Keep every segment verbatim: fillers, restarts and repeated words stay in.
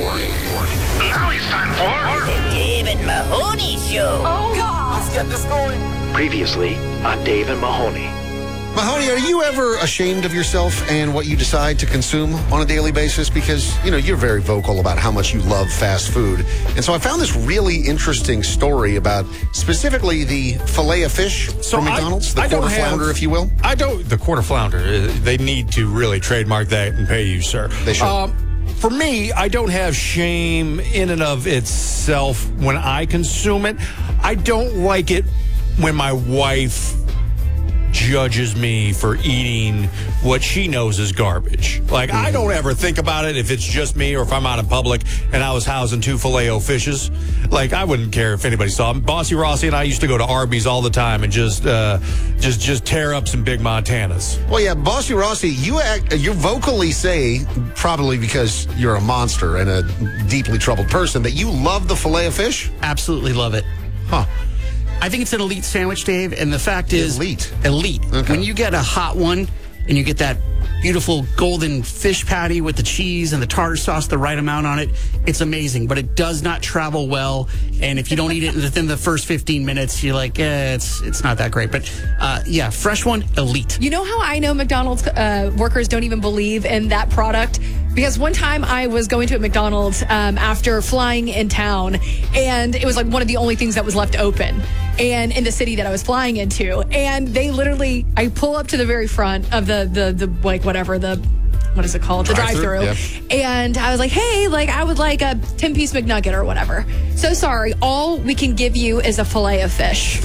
Now it's time for The Dave and Mahoney Show. Oh, God. Let's get this going. Previously on Dave and Mahoney. Mahoney, are you ever ashamed of yourself and what you decide to consume on a daily basis? Because, you know, you're very vocal about how much you love fast food. And so I found this really interesting story about specifically the filet of fish So from I- McDonald's, the I don't quarter have- flounder, if you will. I don't. The quarter flounder. uh, They need to really trademark that and pay you, sir. They should. Um, for me, I don't have shame in and of itself when I consume it. I don't like it when my wife judges me for eating what she knows is garbage. Like, I don't ever think about it if it's just me or if I'm out in public and I was housing two filet-o fishes. Like, I wouldn't care if anybody saw them. Bossy Rossi and I used to go to Arby's all the time and just uh, just just tear up some big Montanas. Well, yeah, Bossy Rossi, you act, you vocally say, probably because you're a monster and a deeply troubled person, that you love the filet of fish? Absolutely love it. Huh. I think it's an elite sandwich, Dave, and the fact is... Elite? Elite. Okay. When you get a hot one and you get that beautiful golden fish patty with the cheese and the tartar sauce, the right amount on it, it's amazing, but it does not travel well, and if you don't eat it within the first fifteen minutes, you're like, eh, it's it's not that great. But, uh, yeah, fresh one, elite. You know how I know McDonald's uh, workers don't even believe in that product? Because one time I was going to a McDonald's um, after flying in town, and it was like one of the only things that was left open, and in the city that I was flying into. And they literally, I pull up to the very front of the, the, the like, whatever, the, what is it called? The Drive-thru? drive-thru. And I was like, hey, like, I would like a ten-piece McNugget or whatever. So sorry, all we can give you is a filet of fish.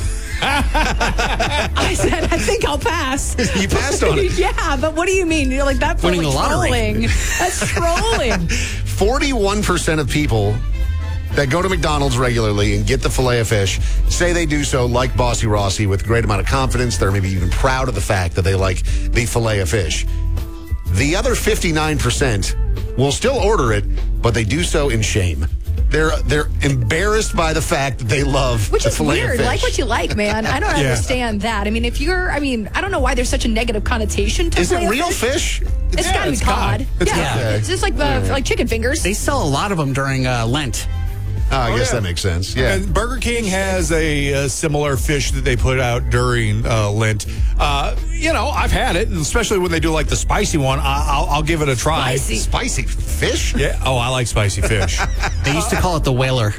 I said, I think I'll pass. You passed on it. Yeah, but what do you mean? You're like, that's Winning like the lottery. trolling. That's trolling. forty-one percent of people that go to McDonald's regularly and get the filet of fish say they do so like Bossy Rossi with a great amount of confidence. They're maybe even proud of the fact that they like the filet of fish. The other fifty-nine percent will still order it, but they do so in shame. They're they're embarrassed by the fact that they love Which the is filet of weird. fish. Like what you like, man. I don't Yeah. understand that. I mean, if you're, I mean, I don't know why there's such a negative connotation to Is it filet of real fish? It's Yeah, gotta be it's cod. cod. It's yeah, cod. it's just like uh, like chicken fingers. They sell a lot of them during uh, Lent. Oh, I guess yeah. that makes sense. Yeah. And Burger King has a, uh similar fish that they put out during uh, Lent. Uh, you know, I've had it, and especially when they do like the spicy one. I- I'll, I'll give it a try. Spicy. Spicy fish? Yeah. Oh, I like spicy fish. They used to call it the whaler.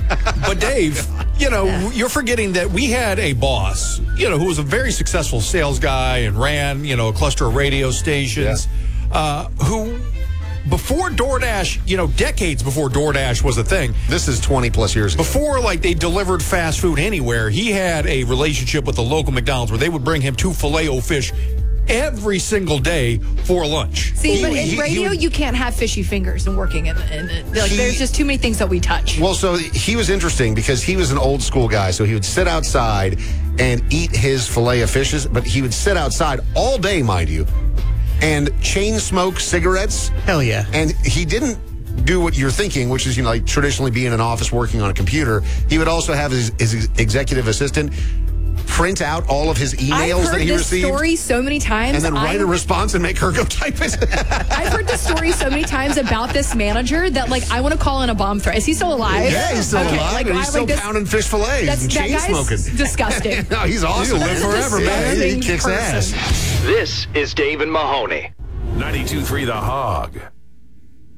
But Dave, you know, you're forgetting that we had a boss, you know, who was a very successful sales guy and ran, you know, a cluster of radio stations, uh, who before DoorDash, you know, decades before DoorDash was a thing, This is twenty plus years ago. before like they delivered fast food anywhere, he had a relationship with the local McDonald's where they would bring him two filet-o fish every single day for lunch. See, He- but in he- he radio, would- you can't have fishy fingers and working in, in it. Like, He- there's just too many things that we touch. Well, so he was interesting because he was an old school guy. So he would sit outside and eat his filet of fishes, but he would sit outside all day, mind you, and chain smoke cigarettes. Hell yeah. And he didn't do what you're thinking, which is, you know, like traditionally be in an office working on a computer. He would also have his, his executive assistant print out all of his I've emails heard that he this received story so many times. and then write I- a response and make her go type it. I've heard this story so many times about this manager that, like, I want to call in a bomb threat. Is he still alive? Yeah, he's still Okay, alive, like, and I- he's still like this- pounding fish fillets That's, and that chain guy's smoking. disgusting. No, he's awesome. He'll live forever, man. Yeah, he Disgusting kicks person. ass. This is Dave and Mahoney. ninety-two point three The Hog.